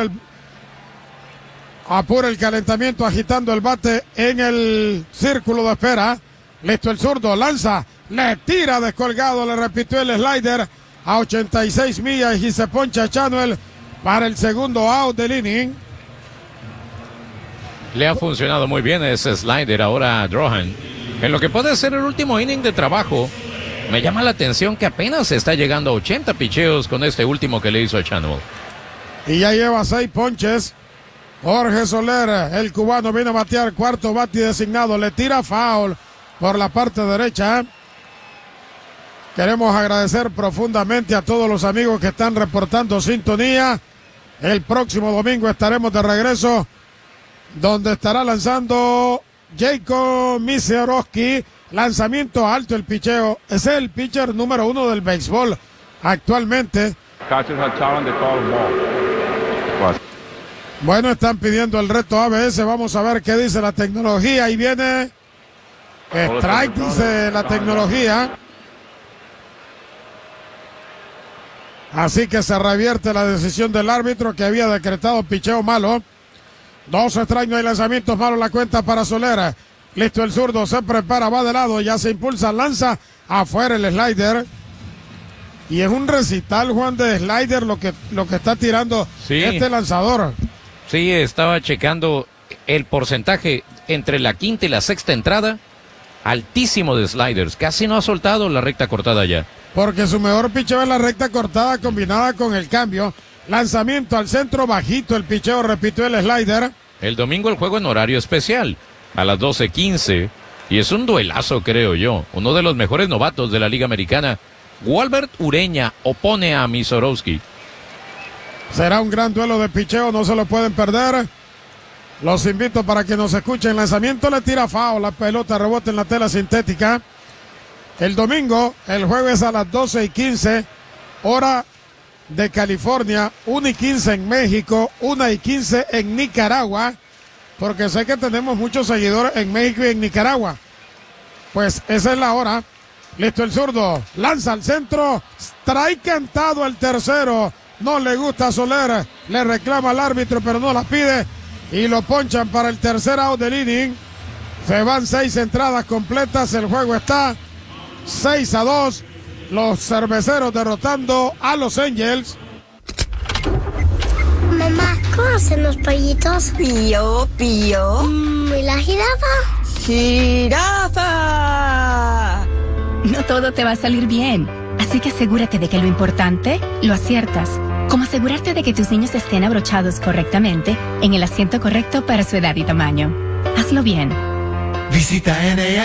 el calentamiento agitando el bate en el círculo de espera. Listo el zurdo, lanza, le tira descolgado, le repitió el slider a 86 millas y se poncha Chanuel para el segundo out del inning. Le ha funcionado muy bien ese slider ahora a Drohan. En lo que puede ser el último inning de trabajo, me llama la atención que apenas está llegando a 80 picheos con este último que le hizo a Chanuel. Y ya lleva 6 ponches. Jorge Soler, el cubano, viene a batear, cuarto bate designado, le tira foul por la parte derecha. Queremos agradecer profundamente a todos los amigos que están reportando sintonía. El próximo domingo estaremos de regreso, donde estará lanzando Jacob Misiorowski. Lanzamiento alto el picheo. Es el pitcher número 1 del béisbol actualmente. Bueno, están pidiendo el reto ABS. Vamos a ver qué dice la tecnología. Y viene strike, dice la tecnología. Así que se revierte la decisión del árbitro que había decretado picheo malo. 2 strikes, no hay lanzamientos, malo la cuenta para Soler. Listo el zurdo, se prepara, va de lado, ya se impulsa, lanza afuera el slider. Y es un recital, Juan, de slider lo que está tirando este lanzador. Sí, estaba checando el porcentaje entre la quinta y la sexta entrada. Altísimo de sliders, casi no ha soltado la recta cortada ya. Porque su mejor picheo es la recta cortada combinada con el cambio. Lanzamiento al centro, bajito el picheo, repitió el slider. El domingo el juego en horario especial, a las 12:15. Y es un duelazo, creo yo. Uno de los mejores novatos de la Liga Americana. Walbert Ureña opone a Misiorowski. Será un gran duelo de picheo, no se lo pueden perder. Los invito para que nos escuchen. Lanzamiento, le tira foul, la pelota rebota en la tela sintética. El domingo, el juego es a las 12:15, hora de California, 1:15 en México, 1:15 en Nicaragua, porque sé que tenemos muchos seguidores en México y en Nicaragua. Pues esa es la hora. Listo el zurdo, lanza al centro, strike cantado el tercero. No le gusta a Soler, le reclama al árbitro, pero no la pide y lo ponchan para el tercer out del inning. Se van 6 entradas completas, el juego está 6-2. Los cerveceros derrotando a los Angels. Mamá, ¿cómo hacen los pollitos? Pío, pío. ¿Y la jirafa? ¡Jirafa! No todo te va a salir bien, así que asegúrate de que lo importante lo aciertas. Como asegurarte de que tus niños estén abrochados correctamente en el asiento correcto para su edad y tamaño. Hazlo bien. Visita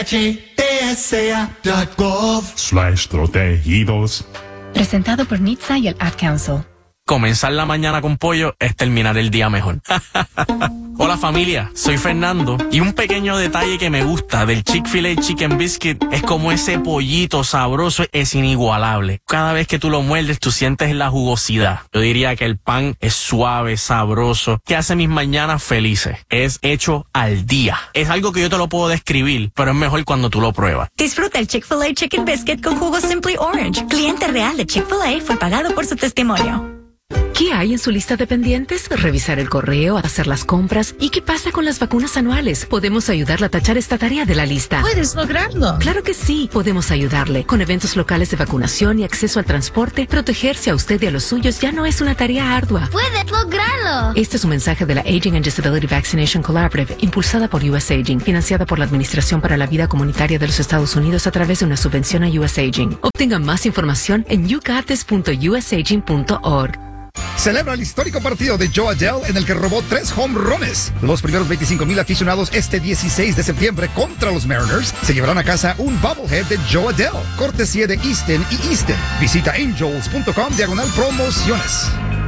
NHTSA.gov/protegidos. Presentado por NHTSA y el Ad Council. Comenzar la mañana con pollo es terminar el día mejor. Hola familia, soy Fernando y un pequeño detalle que me gusta del Chick-fil-A Chicken Biscuit es como ese pollito sabroso es inigualable. Cada vez que tú lo muerdes tú sientes la jugosidad. Yo diría que el pan es suave, sabroso, que hace mis mañanas felices. Es hecho al día. Es algo que yo te lo puedo describir, pero es mejor cuando tú lo pruebas. Disfruta el Chick-fil-A Chicken Biscuit con jugo Simply Orange. Cliente real de Chick-fil-A fue pagado por su testimonio. ¿Qué hay en su lista de pendientes? Revisar el correo, hacer las compras. ¿Y qué pasa con las vacunas anuales? Podemos ayudarle a tachar esta tarea de la lista. ¿Puedes lograrlo? Claro que sí. Podemos ayudarle. Con eventos locales de vacunación y acceso al transporte, protegerse a usted y a los suyos ya no es una tarea ardua. ¡Puedes lograrlo! Este es un mensaje de la Aging and Disability Vaccination Collaborative, impulsada por US Aging, financiada por la Administración para la Vida Comunitaria de los Estados Unidos a través de una subvención a US Aging. Obtenga más información en yougotis.usaging.org. Celebra el histórico partido de Joe Adell en el que robó 3 home runs. Los primeros 25,000 aficionados este 16 de septiembre contra los Mariners se llevarán a casa un bobblehead de Joe Adell, cortesía de Easton y Easton. Visita angels.com/promociones.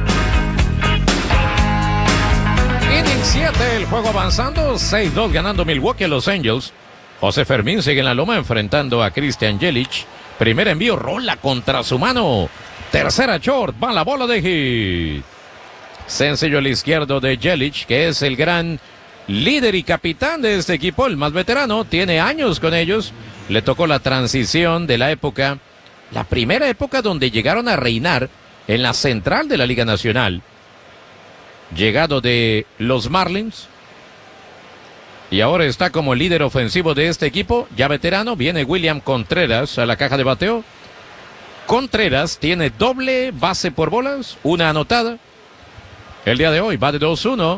Inning 7, el juego avanzando, 6-2 ganando Milwaukee a los Angels. José Fermín sigue en la loma enfrentando a Christian Yelich. Primer envío, rola contra su mano. Tercera short, va la bola de hit. Sencillo al izquierdo de Yelich, que es el gran líder y capitán de este equipo, el más veterano, tiene años con ellos. Le tocó la transición de la época, la primera época donde llegaron a reinar en la central de la Liga Nacional. Llegado de los Marlins. Y ahora está como líder ofensivo de este equipo, ya veterano. Viene William Contreras a la caja de bateo. Contreras tiene doble base por bolas, una anotada. El día de hoy va de 2-1.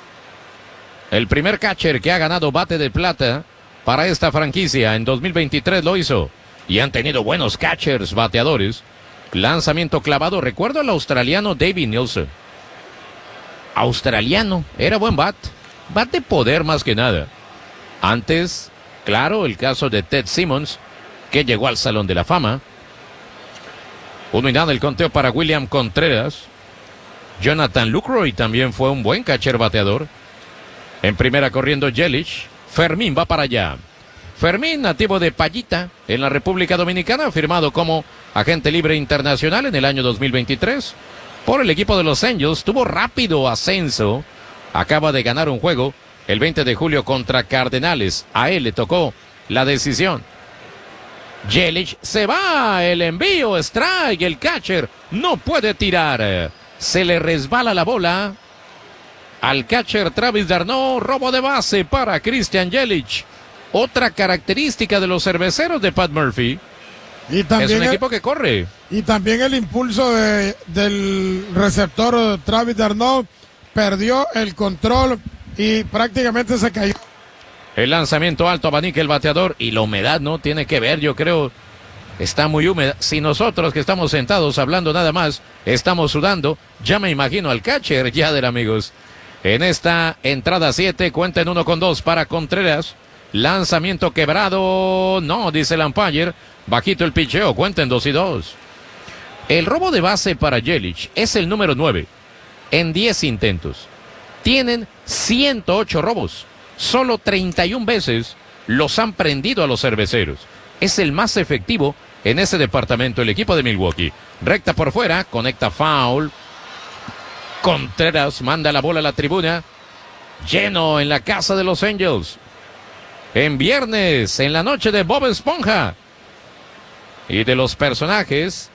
El primer catcher que ha ganado bate de plata para esta franquicia en 2023 lo hizo. Y han tenido buenos catchers, bateadores. Lanzamiento clavado. Recuerdo al australiano David Nielsen. Australiano, era buen bat. Bat de poder más que nada. Antes, claro, el caso de Ted Simmons, que llegó al Salón de la Fama. 1-0 el conteo para William Contreras. Jonathan Lucroy también fue un buen catcher bateador. En primera corriendo Yelich. Fermín va para allá. Fermín, nativo de Payita, en la República Dominicana, firmado como agente libre internacional en el año 2023. Por el equipo de los Angels, tuvo rápido ascenso. Acaba de ganar un juego el 20 de julio contra Cardenales. A él le tocó la decisión. Yelich se va, el envío, strike, el catcher no puede tirar. Se le resbala la bola al catcher Travis d'Arnaud, robo de base para Christian Yelich. Otra característica de los cerveceros de Pat Murphy. Y también es un equipo que corre. Y también el impulso del receptor Travis d'Arnaud perdió el control y prácticamente se cayó. El lanzamiento alto, abanica el bateador y la humedad no tiene que ver, yo creo. Está muy húmeda. Si nosotros que estamos sentados hablando nada más, estamos sudando, ya me imagino al catcher, Yader, amigos. En esta entrada 7, cuenta en 1-2 para Contreras. Lanzamiento quebrado, no, dice el umpire. Bajito el picheo, cuenta en 2-2. El robo de base para Yelich es el número 9 en 10 intentos. Tienen 108 robos. Solo 31 veces los han prendido a los cerveceros. Es el más efectivo en ese departamento el equipo de Milwaukee. Recta por fuera, conecta foul. Contreras manda la bola a la tribuna. Lleno en la casa de los Angels. En viernes, en la noche de Bob Esponja. Y de los personajes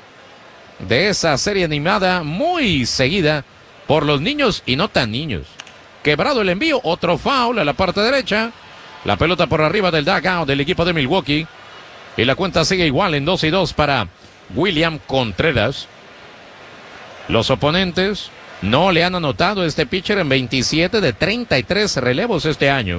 de esa serie animada muy seguida por los niños y no tan niños. Quebrado el envío, otro foul a la parte derecha. La pelota por arriba del dugout del equipo de Milwaukee. Y la cuenta sigue igual en 2-2 para William Contreras. Los oponentes no le han anotado este pitcher en 27 de 33 relevos este año.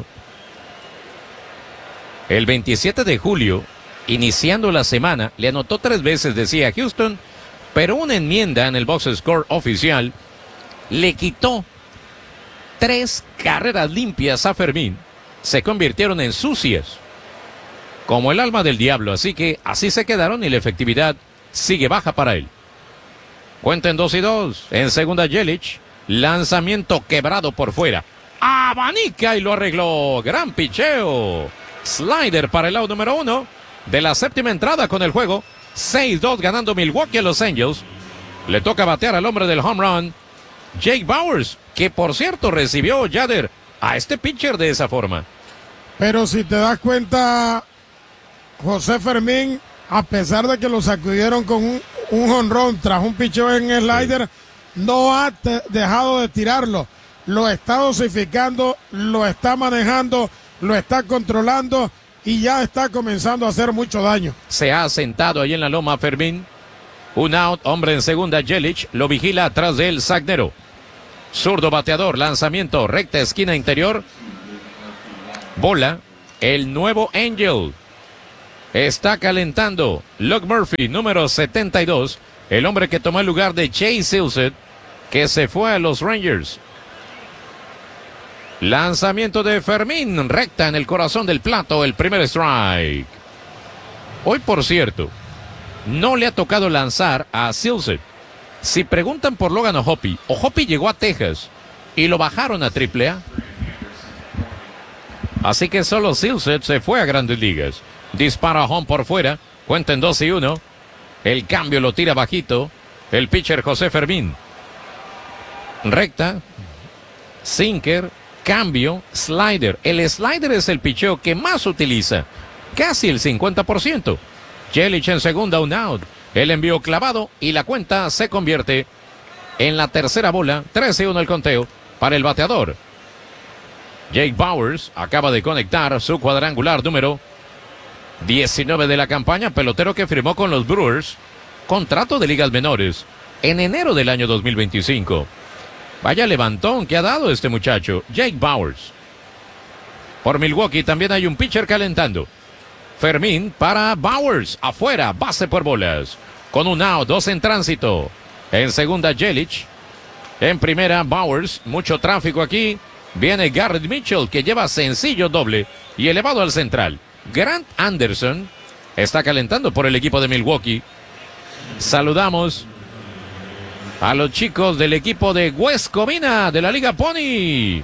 El 27 de julio, iniciando la semana, le anotó 3 veces, decía Houston, pero una enmienda en el box score oficial le quitó 3 carreras limpias a Fermín. Se convirtieron en sucias, como el alma del diablo, así que así se quedaron y la efectividad sigue baja para él. Cuenta en 2-2, en segunda Yelich, lanzamiento quebrado por fuera. Abanica y lo arregló, gran picheo. Slider para el lado número 1 de la séptima entrada con el juego. 6-2 ganando Milwaukee a los Angels. Le toca batear al hombre del home run, Jake Bauers, que por cierto recibió Yader a este pitcher de esa forma. Pero si te das cuenta, José Fermín, a pesar de que lo sacudieron con un home run tras un picheo en slider, no ha dejado de tirarlo. Lo está dosificando, lo está manejando, lo está controlando y ya está comenzando a hacer mucho daño. Se ha sentado ahí en la loma Fermín. Un out, hombre en segunda, Yelich. Lo vigila atrás de él, Sagnero. Zurdo bateador, lanzamiento, recta esquina interior. Bola, el nuevo Angel. Está calentando Luke Murphy, número 72. El hombre que tomó el lugar de Chase Silseth, que se fue a los Rangers. Lanzamiento de Fermín, recta en el corazón del plato, el primer strike. Hoy, por cierto, no le ha tocado lanzar a Silseth. Si preguntan por Logan O'Hoppe llegó a Texas y lo bajaron a AAA. Así que solo Silseth se fue a Grandes Ligas. Dispara a home por fuera, cuenta en 2-1. El cambio lo tira bajito el pitcher José Fermín. Recta, sinker, cambio, slider. El slider es el picheo que más utiliza, casi el 50%. Yelich en segunda, un out. El envío clavado y la cuenta se convierte en la tercera bola. 13-1 el conteo para el bateador. Jake Bauers acaba de conectar su cuadrangular número 19 de la campaña. Pelotero que firmó con los Brewers contrato de ligas menores en enero del año 2025. Vaya levantón que ha dado este muchacho, Jake Bauers. Por Milwaukee también hay un pitcher calentando. Fermín para Bauers, afuera, base por bolas. Con un out, 2 en tránsito. En segunda, Yelich. En primera, Bauers. Mucho tráfico aquí. Viene Garrett Mitchell, que lleva sencillo doble y elevado al central. Grant Anderson está calentando por el equipo de Milwaukee. Saludamos a los chicos del equipo de West Covina de la Liga Pony.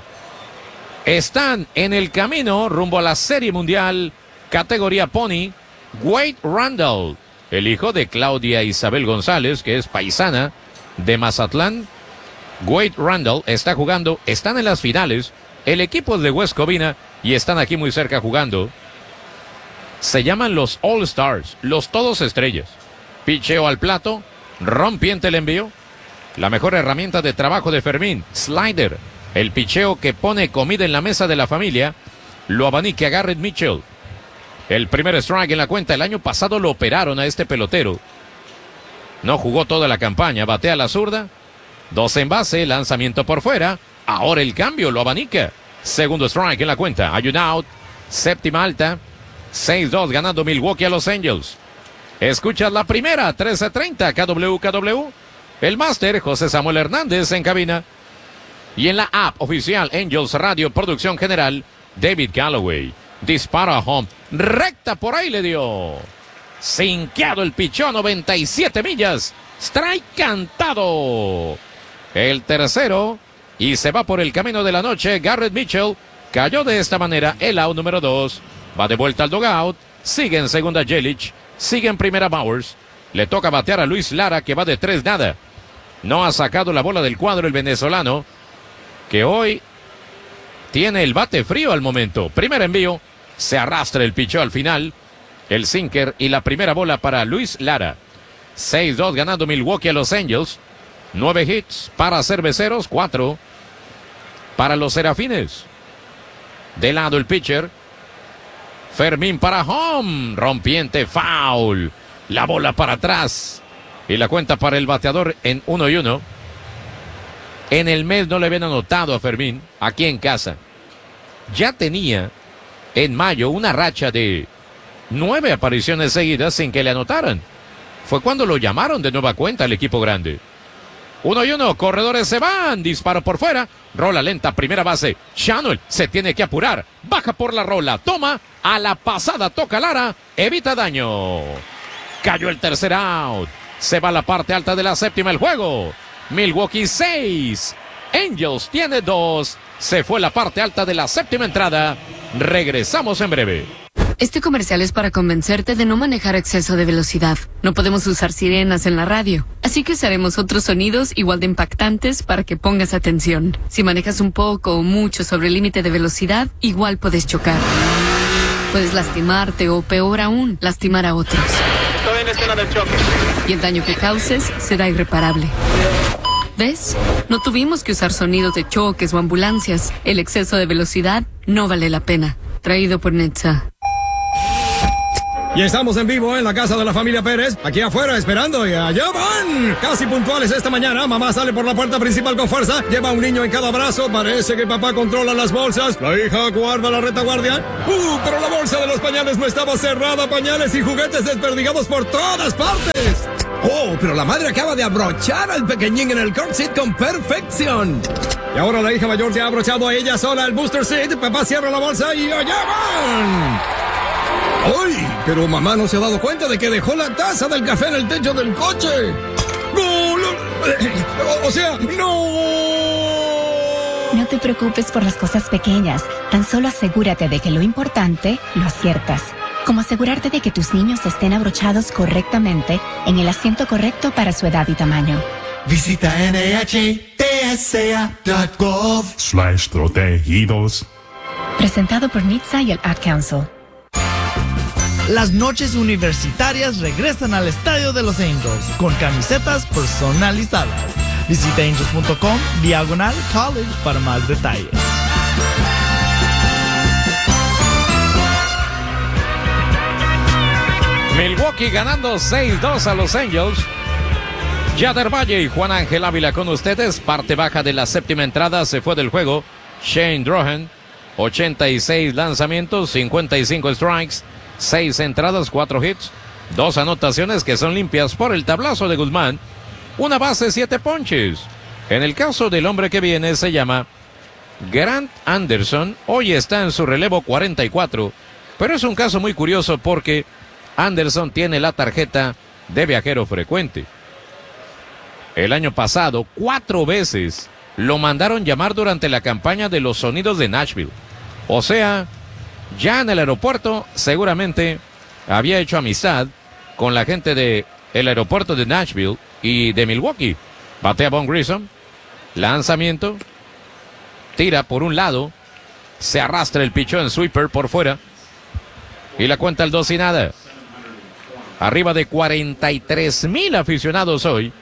Están en el camino rumbo a la Serie Mundial categoría Pony. Wade Randall, el hijo de Claudia Isabel González, que es paisana de Mazatlán. Wade Randall está jugando, están en las finales. El equipo es de West Covina y están aquí muy cerca jugando. Se llaman los All Stars, los todos estrellas. Picheo al plato, rompiente el envío. La mejor herramienta de trabajo de Fermín, slider. El picheo que pone comida en la mesa de la familia. Lo abanica Garrett Mitchell. El primer strike en la cuenta. El año pasado lo operaron a este pelotero. No jugó toda la campaña. Batea la zurda. 2 en base. Lanzamiento por fuera. Ahora el cambio lo abanica. Segundo strike en la cuenta. Hay un out. Séptima alta. 6-2 ganando Milwaukee a Los Angels. Escuchas la primera. 13:30 KWKW. El máster José Samuel Hernández en cabina. Y en la app oficial Angels Radio Producción General, David Galloway. Dispara a home. Recta por ahí le dio. Sinqueado el pichón, 97 millas. Strike cantado. El tercero. Y se va por el camino de la noche. Garrett Mitchell cayó de esta manera. El out número 2. Va de vuelta al dugout. Sigue en segunda Yelich. Sigue en primera Bauers. Le toca batear a Luis Lara, que va de 3-0. No ha sacado la bola del cuadro el venezolano, que hoy tiene el bate frío al momento. Primer envío. Se arrastra el picheo al final. El sinker y la primera bola para Luis Lara. 6-2 ganando Milwaukee a Los Angels. 9 hits para Cerveceros, 4 para los Serafines. De lado el pitcher. Fermín para home. Rompiente, foul. La bola para atrás. Y la cuenta para el bateador en 1-1. En el mes no le habían anotado a Fermín aquí en casa. Ya tenía en mayo una racha de 9 apariciones seguidas sin que le anotaran. Fue cuando lo llamaron de nueva cuenta al equipo grande. 1-1, corredores se van. Disparo por fuera. Rola lenta, primera base. Chanuel se tiene que apurar. Baja por la rola. Toma. A la pasada toca Lara. Evita daño. Cayó el tercer out. Se va a la parte alta de la séptima el juego. Milwaukee 6. Angels tiene 2. Se fue la parte alta de la séptima entrada. Regresamos en breve. Este comercial es para convencerte de no manejar a exceso de velocidad. No podemos usar sirenas en la radio, así que usaremos otros sonidos igual de impactantes para que pongas atención. Si manejas un poco o mucho sobre el límite de velocidad, igual puedes chocar. Puedes lastimarte o, peor aún, lastimar a otros. Estoy en escena del choque. Y el daño que causes será irreparable. ¿Ves? No tuvimos que usar sonidos de choques o ambulancias. El exceso de velocidad no vale la pena. Traído por Netza. Y estamos en vivo en la casa de la familia Pérez, aquí afuera esperando y allá van. Casi puntuales esta mañana, mamá sale por la puerta principal con fuerza, lleva un niño en cada brazo, parece que papá controla las bolsas, la hija guarda la retaguardia. Pero la bolsa de los pañales no estaba cerrada, pañales y juguetes desperdigados por todas partes. Oh, pero la madre acaba de abrochar al pequeñín en el car seat con perfección. Y ahora la hija mayor se ha abrochado a ella sola el booster seat, papá cierra la bolsa y allá van. ¡Ay! Pero mamá no se ha dado cuenta de que dejó la taza del café en el techo del coche. ¡No! O sea, ¡no! No te preocupes por las cosas pequeñas. Tan solo asegúrate de que lo importante lo aciertas. Como asegurarte de que tus niños estén abrochados correctamente en el asiento correcto para su edad y tamaño. Visita NHTSA.gov/protegidos. Presentado por NHTSA y el Ad Council. Las noches universitarias regresan al Estadio de los Angels con camisetas personalizadas. Visita angels.com/college para más detalles. Milwaukee ganando 6-2 a los Angels. Yader Valle y Juan Ángel Ávila con ustedes. Parte baja de la séptima entrada se fue del juego Shane Drohan. 86 lanzamientos, 55 strikes, 6 entradas, 4 hits, 2 anotaciones que son limpias por el tablazo de Guzmán, 1 base, 7 ponches. En el caso del hombre que viene se llama Grant Anderson, hoy está en su relevo 44, pero es un caso muy curioso porque Anderson tiene la tarjeta de viajero frecuente. El año pasado, 4 veces lo mandaron llamar durante la campaña de los Sonidos de Nashville. O sea, ya en el aeropuerto seguramente había hecho amistad con la gente del aeropuerto de Nashville y de Milwaukee. Batea Von Grissom, lanzamiento, tira por un lado, se arrastra el pichón en sweeper por fuera y la cuenta el 2-0. Arriba de 43,000 aficionados hoy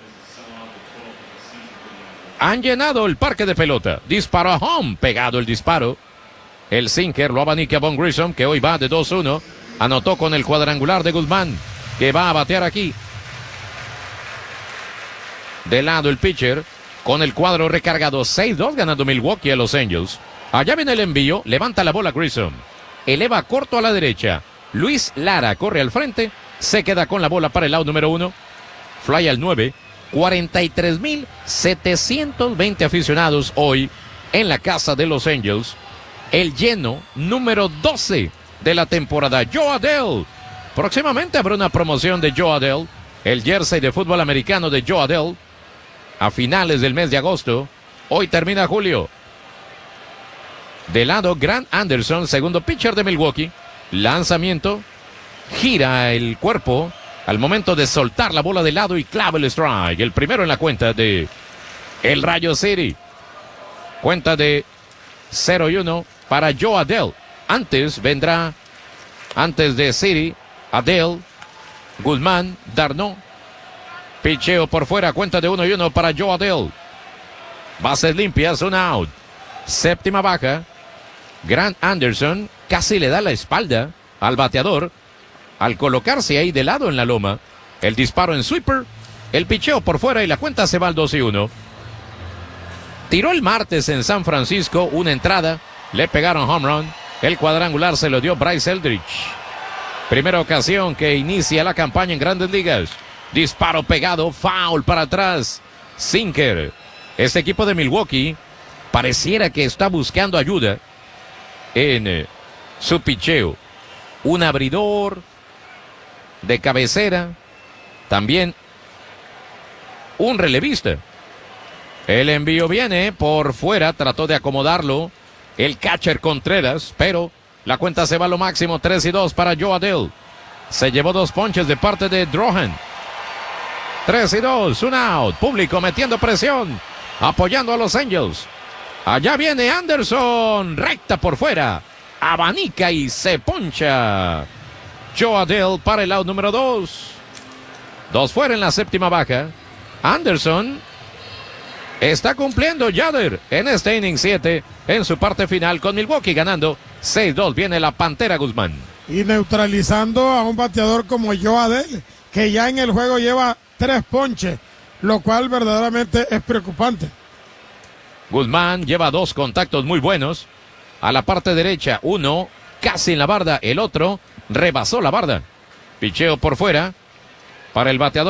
han llenado el parque de pelota. Disparo a home, pegado el disparo. El sinker lo abanica a Von Grissom, que hoy va de 2-1. Anotó con el cuadrangular de Guzmán, que va a batear aquí. De lado el pitcher, con el cuadro recargado 6-2, ganando Milwaukee a los Angels. Allá viene el envío, levanta la bola Grissom. Eleva corto a la derecha. Luis Lara corre al frente, se queda con la bola para el out número 1. Fly al 9. 43,720 aficionados hoy en la casa de los Angels. El lleno número 12 de la temporada. Joe Adell. Próximamente habrá una promoción de Joe Adell. El jersey de fútbol americano de Joe Adell. A finales del mes de agosto. Hoy termina julio. De lado, Grant Anderson, segundo pitcher de Milwaukee. Lanzamiento. Gira el cuerpo al momento de soltar la bola de lado y clava el strike. El primero en la cuenta de el Rayo City. Cuenta de 0-1 para Joe Adell. Antes vendrá, antes de City, Adell, Guzmán, Darno. Picheo por fuera, cuenta de 1-1 para Joe Adell. Bases limpias, un out. Séptima baja. Grant Anderson casi le da la espalda al bateador al colocarse ahí de lado en la loma. El disparo en sweeper, el picheo por fuera y la cuenta se va al 2-1. Tiró el martes en San Francisco una entrada, le pegaron home run, el cuadrangular se lo dio Bryce Eldridge. Primera ocasión que inicia la campaña en Grandes Ligas. Disparo pegado, foul para atrás, sinker. Este equipo de Milwaukee pareciera que está buscando ayuda en su picheo. Un abridor de cabecera, también un relevista. El envío viene por fuera, trató de acomodarlo el catcher Contreras, pero la cuenta se va a lo máximo, 3-2 para Joe Adell. Se llevó 2 ponches de parte de Drohan. 3-2, un out. Público metiendo presión, apoyando a los Angels. Allá viene Anderson, recta por fuera, abanica y se poncha. Joe Adell para el out número 2. 2 fuera en la séptima baja. Anderson Está cumpliendo Yader en este inning 7 en su parte final con Milwaukee ganando 6-2. Viene la Pantera Guzmán. Y neutralizando a un bateador como Joe Adell, que ya en el juego lleva 3 ponches, lo cual verdaderamente es preocupante. Guzmán lleva 2 contactos muy buenos. A la parte derecha, uno casi en la barda, el otro rebasó la barda. Picheo por fuera para el bateador.